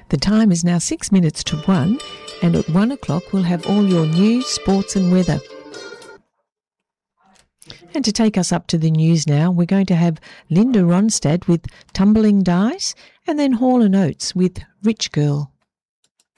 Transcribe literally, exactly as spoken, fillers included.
The time is now six minutes to one, and at one o'clock we'll have all your news, sports and weather. And to take us up to the news now, we're going to have Linda Ronstadt with Tumbling Dice, and then Hall and Oates with Rich Girl.